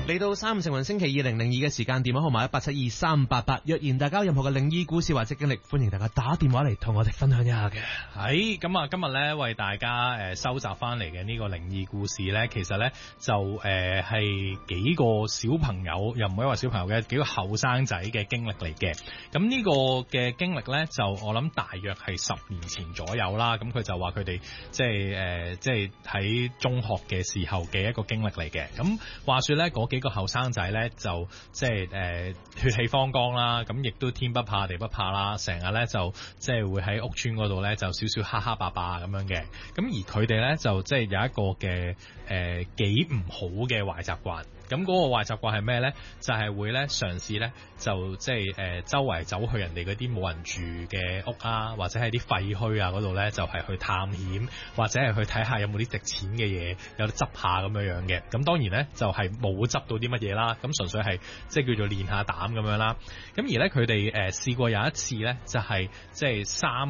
嚟到3成運星期2002嘅時間，電話號碼1872388。若然大家有任何嘅靈異故事或者經歷，歡迎大家打電話嚟同我哋分享一下嘅。 係咁啊，今日咧為大家收集翻嚟嘅呢個靈異故事咧，其實咧就係幾個小朋友，又唔可以話小朋友嘅幾個後生仔嘅經歷嚟嘅。咁呢個嘅經歷咧，就我諗大約係10年前左右啦。咁佢就話佢哋即係喺中學嘅時候嘅一個經歷嚟嘅。咁話說咧，嗰幾個後生仔咧就即係血氣方剛啦，咁亦都天不怕地不怕啦，成日咧就即係會喺屋村嗰度咧就少少蝦蝦霸霸咁樣嘅。咁而佢哋咧就即係有一個嘅幾唔好嘅壞習慣。咁嗰個壞習慣係咩咧？就係會咧嘗試咧就即係周圍走去人哋嗰啲冇人住嘅屋啊，或者係啲廢墟啊嗰度咧，就係去探險，或者係去睇下有冇啲值錢嘅嘢有得執下咁樣樣嘅。咁當然咧就係冇執到啲乜嘢啦，咁純粹係即係叫做練下膽咁樣啦。咁而咧佢哋試過有一次咧，就係即係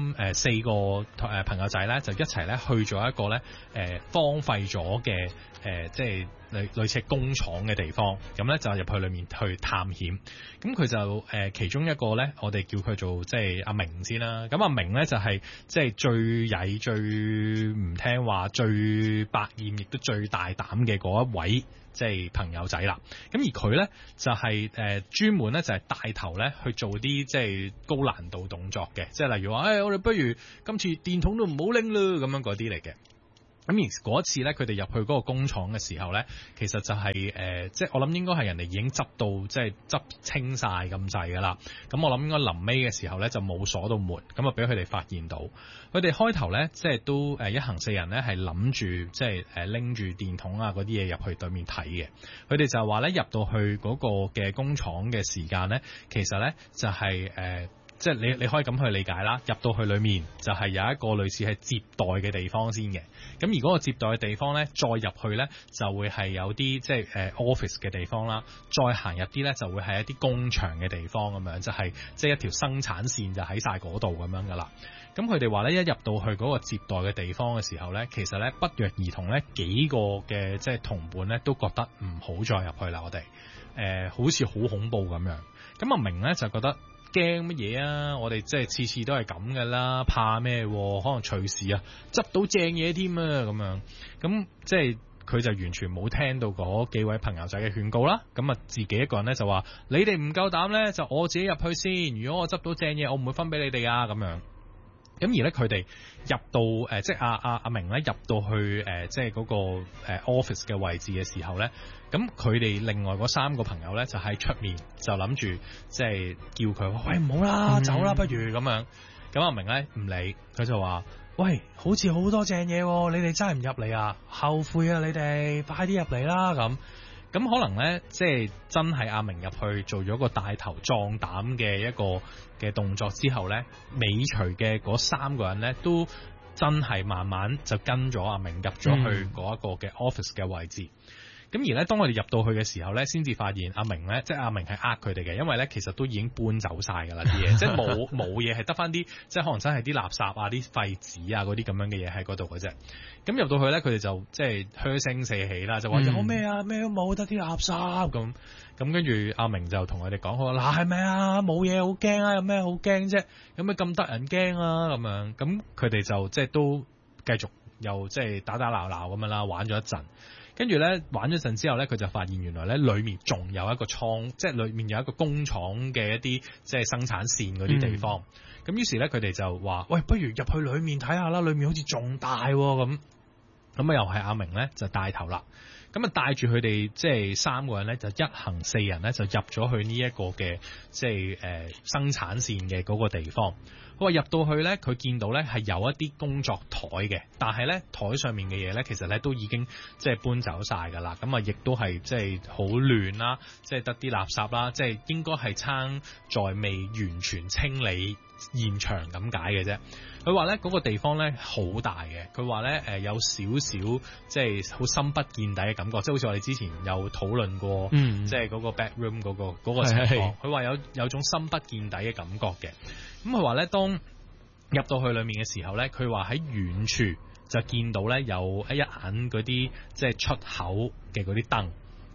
4個朋友仔咧，就一齊咧去咗一個咧荒廢咗嘅即係類似工廠嘅地方，咁咧就入去裏面去探險。咁佢就其中一個咧，我哋叫佢做即係阿明先啦。咁阿明咧就係即係最曳、最唔聽話、最百厭，亦都最大膽嘅嗰一位即係朋友仔啦。咁而佢咧就係專門咧就係帶頭咧去做啲即係高難度動作嘅，即係例如話我哋不如今次電筒都唔好拎啦，咁樣嗰啲嚟嘅。咁而嗰次咧，佢哋入去嗰個工廠嘅時候咧，其實就係即係我諗應該係人哋已經執到即係執清晒咁滯噶啦。咁我諗應該臨尾嘅時候咧就冇鎖到門，咁啊俾佢哋發現到。佢哋開頭咧即係都一行4人咧係諗住即係拎住電筒啊嗰啲嘢入去對面睇嘅。佢哋就話咧入到去嗰個嘅工廠嘅時間咧，其實咧就係即係你可以咁去理解啦，入到去裏面就係有一個類似係接待嘅地方先嘅。咁而嗰個接待嘅地方咧，再入去咧就會係有啲即係office 嘅地方啦。再行入啲咧就會係一啲工場嘅地方咁樣，就係即係一條生產線就喺晒嗰度咁樣噶啦。咁佢哋話咧，一入到去嗰個接待嘅地方嘅時候咧，其實咧不約而同咧幾個嘅即係同伴咧都覺得唔好再入去啦。我哋好似好恐怖咁樣。咁阿明咧就覺得驚乜嘢啊？我哋即係次次都係咁噶啦，怕咩？可能隨時啊執到正嘢添啊咁樣。咁即係佢就完全冇聽到嗰幾位朋友仔嘅勸告啦。咁啊自己一個人咧就話：你哋唔夠膽咧，就我自己入去先。如果我執到正嘢，我唔會分俾你哋啊咁樣。咁而咧佢哋入到即係阿明咧入到去即係嗰個office 嘅位置嘅時候咧，咁佢哋另外嗰3個朋友咧就喺出面就諗住即係叫佢：喂，唔好啦，走啦，不如咁樣。咁阿明咧唔理，佢就話：喂，好似好多正嘢喎，你哋真係唔入嚟啊？後悔啊！你哋快啲入嚟啦咁。咁可能咧，即係真係阿明入去做咗個帶頭壯膽嘅一個嘅動作之後咧，尾隨嘅嗰3個人咧都真係慢慢就跟咗阿明入咗去嗰一個嘅 office 嘅位置。咁而咧，當我哋入到去嘅時候咧，先至發現阿明咧，即係阿明係佢哋嘅，因為咧其實都已經搬走晒㗎啦啲嘢，即係冇嘢係得翻啲，即係可能真係啲垃圾啊、啲廢紙啊嗰啲咁樣嘅嘢喺嗰度嘅啫。咁入到去咧，佢哋就即係噓聲四起啦，就話有咩啊，咩都冇，得啲垃圾咁。咁跟住阿明就同佢哋講：佢話嗱係咪啊？冇嘢好驚啊，有咩好驚啫？有咩咁得人驚啊？咁樣咁佢哋就即係都繼續又即係打打鬧鬧咁樣啦，玩咗一陣。跟住咧玩咗陣之後咧，佢就發現原來咧裏面仲有一個倉，即係裏面有一個工廠嘅一啲即係生產線嗰啲地方。咁於是咧佢哋就話：喂，不如入去裏面睇下啦，裏面好似仲大咁。咁啊又係阿明咧就帶頭啦。咁啊帶住佢哋即係3個人咧，就一行4人咧就入咗去呢一個嘅即係生產線嘅嗰個地方。佢話入到去咧，佢見到咧係有一啲工作台嘅，但係咧台上面嘅嘢咧，其實咧都已經即係搬走晒噶啦。咁啊，亦都係即係好亂啦，即係得啲垃圾啦，即係應該係撐在未完全清理現場咁解嘅啫。佢話咧嗰個地方咧好大嘅，佢話咧有少少即係好深不見底嘅感覺，即係好似我哋之前有討論過，即係嗰個 backroom 嗰個情況。佢話有種深不見底嘅感覺嘅。咁佢話咧，當入到去裏面嘅時候咧，佢話喺遠處就見到咧有一眼嗰啲即係出口嘅嗰啲燈。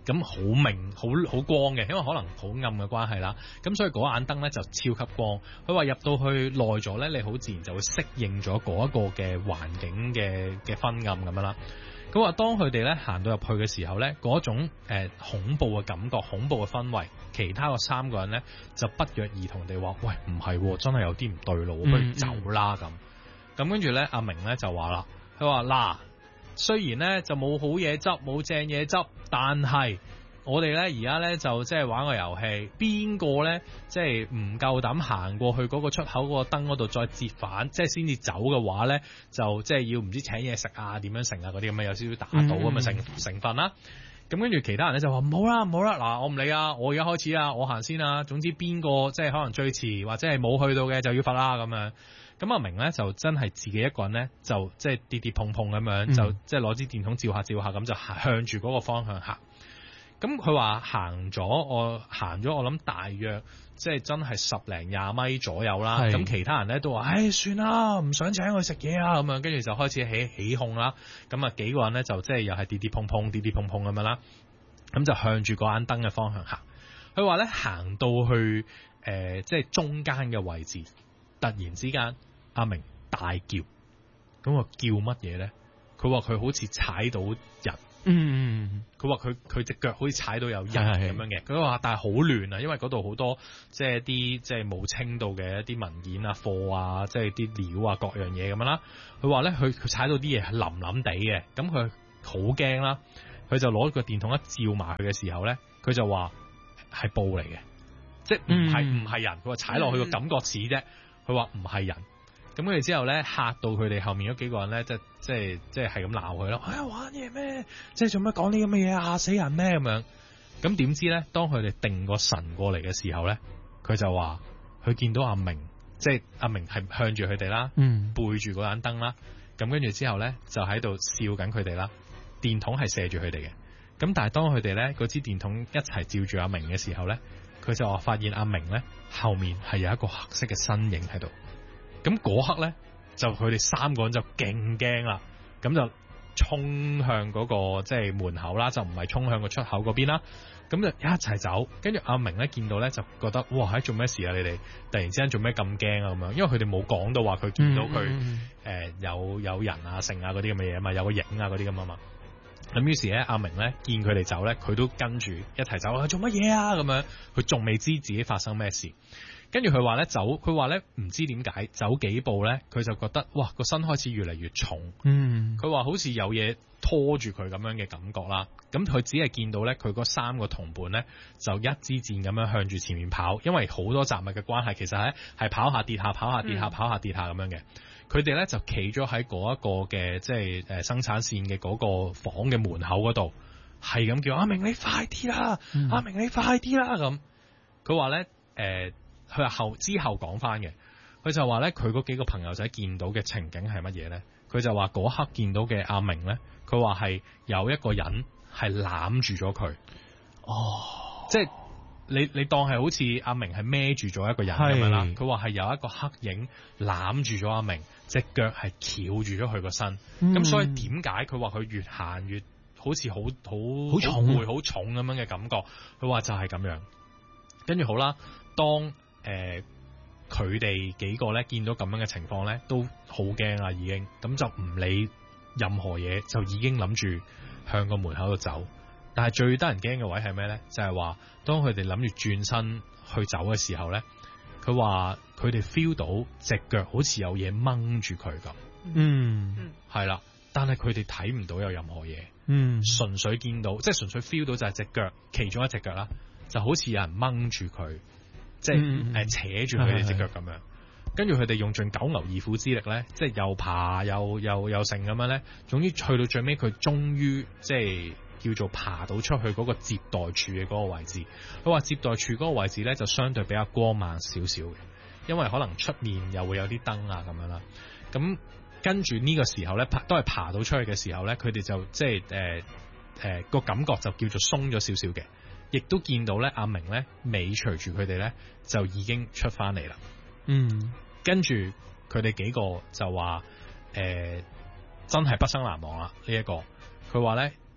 咁好明好光嘅，因為可能好暗嘅關係啦，咁所以嗰盞燈咧就超級光。佢話入到去耐咗咧，你好自然就會適應咗嗰一個嘅環境嘅昏暗咁樣啦。佢話當佢哋咧行到入去嘅時候咧，嗰種恐怖嘅感覺、恐怖嘅氛圍，其他個3個人咧就不約而同地話：喂，唔係，真係有啲唔對路，不如走啦咁。咁跟住咧，阿明咧就話啦，佢話嗱，雖然咧就冇好嘢執，冇正嘢執，但係我哋咧而家咧就即係玩個遊戲，邊個咧即係唔夠膽行過去嗰個出口嗰個燈嗰度再折返，即係先至走嘅話咧，就即係要唔知請嘢食啊，點樣成啊嗰啲咁嘅有少少打賭咁嘅成分啦。咁跟住其他人咧就話唔好啦，嗱我唔理啊，我而家開始啊，我行先啊。總之邊個即係可能最遲或者係冇去到嘅就要罰啦咁樣。咁阿明咧就真係自己一個人咧，就即係跌跌碰碰咁樣，就即係攞支電筒照下咁，就向住嗰個方向行。咁佢話行咗，我諗大約即係真係10零20米左右啦。咁其他人咧都話：唉，算啦，唔想請佢食嘢啊咁樣。跟住就開始起哄啦。咁啊幾個人咧就即係又係跌跌碰碰咁樣啦。咁就向住嗰盞燈嘅方向行。佢話咧行到去即係中間嘅位置，突然之間阿明大叫。咁啊叫乜嘢咧？佢話佢好似踩到人。佢話佢隻腳好似踩到有人咁樣嘅。佢話但係好亂啊，因為嗰度好多即係啲即係冇清到嘅一啲文件啊、貨啊、即係啲料啊各樣嘢咁樣啦。佢話咧佢踩到啲嘢係腍腍地嘅，咁佢好驚啦。佢就攞個電筒一照埋佢嘅時候咧，佢就話係布嚟嘅，即係唔係人。佢話踩落去個感覺似啫。佢話唔係人。咁佢哋之後咧嚇到佢哋後面嗰幾個人咧，即係咁鬧佢咯。玩嘢咩？即係做乜講呢咁嘅嘢，嚇死人咩咁樣？咁點知咧，當佢哋定個神過嚟嘅時候咧，佢就話佢見到阿明，即係阿明係向住佢哋啦，背住嗰盞燈啦。咁跟住之後咧就喺度笑緊佢哋啦。電筒係射住佢哋嘅。咁但係當佢哋咧嗰支電筒一齊照住阿明嘅時候咧，佢就話發現阿明咧後面係有一個黑色嘅身影喺度。咁嗰刻咧，就佢哋3個人就勁驚啦，咁就衝向嗰個即係門口啦，就唔係衝向個出口嗰邊啦，咁就一齊走。跟住阿明咧見到咧就覺得哇，做咩事啊？你哋突然之間做咩咁驚啊？咁樣，因為佢哋冇講到話佢見到佢有人啊、剩啊嗰啲咁嘅嘢啊嘛，有個影啊嗰啲咁啊嘛。咁於是咧，阿明咧見佢哋走咧，佢都跟住一齊走。做乜嘢啊？咁樣，佢仲未知自己發生咩事。跟住佢話咧走，佢話咧唔知點解走幾步咧，佢就覺得哇個身開始越嚟越重。佢話好似有嘢拖住佢咁樣嘅感覺啦。咁佢只係見到咧，佢嗰3個同伴咧就一支箭咁樣向住前面跑，因為好多雜物嘅關係，其實咧係跑下跌下，跑下跌下，跑下跌下咁樣嘅。佢哋咧就企咗喺嗰一個嘅即係生產線嘅嗰個房嘅門口嗰度，係咁叫阿明你快啲啦，阿明你快啲啦咁。佢話咧佢之後講翻嘅，佢就話咧佢嗰幾個朋友仔見到嘅情景係乜嘢咧？佢就話嗰刻見到嘅阿明咧，佢話係有一個人係攬住咗佢。即係你當係好似阿明係孭住咗一個人咁樣啦。佢話係有一個黑影攬住咗阿明，隻腳係翹住咗佢個身。咁所以點解佢話佢越行越好似好重好重咁樣嘅感覺？佢話就係咁樣。跟住好啦，當佢哋幾個咧見到咁樣嘅情況咧，都好驚啦，已經咁就唔理任何嘢，就已經諗住向個門口度走。但係最得人驚嘅位係咩咧？就係話當佢哋諗住轉身去走嘅時候咧，佢話佢哋 feel 到隻腳好似有嘢掹住佢咁。係啦，但係佢哋睇唔到有任何嘢。純粹見到，即係純粹 feel 到就係隻腳，其中一隻腳啦，就好似有人掹住佢。即係扯住佢哋隻腳咁樣，跟住佢哋用盡九牛二虎之力咧，即係又爬又剩咁樣咧。總之去到最尾，佢終於即係叫做爬到出去嗰個接待處嘅嗰個位置。佢話接待處嗰個位置咧就相對比較光猛少少嘅，因為可能出面又會有啲燈啊咁樣啦。咁跟住呢個時候咧，都係爬到出去嘅時候咧，佢哋就即係個感覺就叫做鬆咗少少嘅。亦都見到咧，阿明咧尾隨住佢哋咧，就已經出翻嚟啦。跟住佢哋幾個就話真係畢生難忘啦。呢一個佢話咧，佢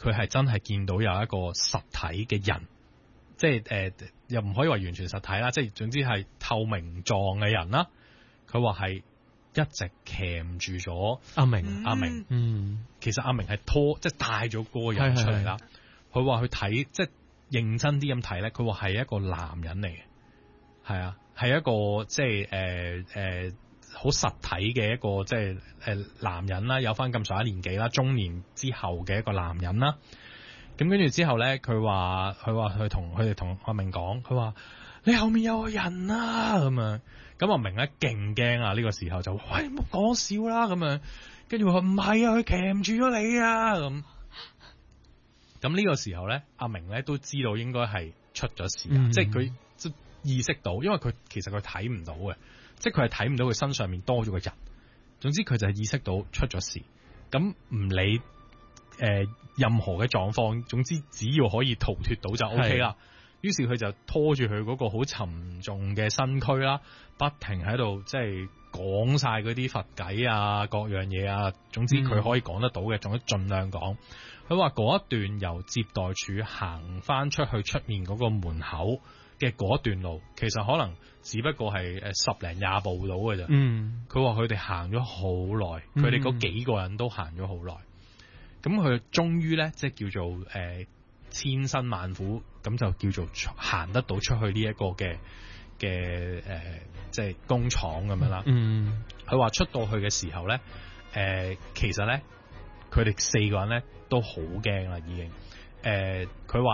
佢係真係見到有一個實體嘅人，即係又唔可以話完全實體啦，即係總之係透明狀嘅人啦。佢話係一直鉗住咗阿明， 阿明，其實阿明係即係帶咗嗰個人出嚟啦。佢話去睇，即係認真啲咁睇咧，佢話係一個男人嚟嘅，係啊，係一個即係好實體嘅一個即係男人啦，有翻咁上下年紀啦，中年之後嘅一個男人啦。咁跟住之後咧，佢話佢哋同阿明講，佢話你後面有個人啊咁樣。咁阿明咧勁驚啊！呢個時候就喂，唔好講笑啦咁樣。跟住話唔係啊，佢鉗住咗你啊咁。咁呢個時候咧，阿明咧都知道應該係出咗事，即係佢意識到，因為佢其實佢睇唔到嘅，即係佢係睇唔到佢身上面多咗個人。總之佢就係意識到出咗事，咁唔理任何嘅狀況，總之只要可以逃脫到就 OK 啦。於是佢就拖住佢嗰個好沉重嘅身軀啦，不停喺度即係講晒嗰啲佛偈啊，各樣嘢啊。總之佢可以講得到嘅，仲盡量講。佢話嗰一段由接待處行翻出去出面嗰個門口嘅嗰段路，其實可能只不過係10零20步到嘅啫。佢話佢哋行咗好耐，佢哋嗰幾個人都行咗好耐。咁佢終於咧，即係叫做千辛萬苦，咁就叫做行得到出去呢一個嘅即係工廠咁樣啦。佢話出到去嘅時候咧，其實咧佢哋4個人咧都好驚啦，已經。佢話